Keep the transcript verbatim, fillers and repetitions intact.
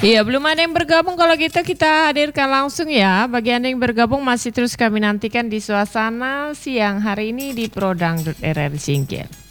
Iya, belum ada yang bergabung. Kalau gitu kita hadirkan langsung ya. Bagi Anda yang bergabung masih terus kami nantikan di suasana siang hari ini di Pro Dangdut R R Singkil.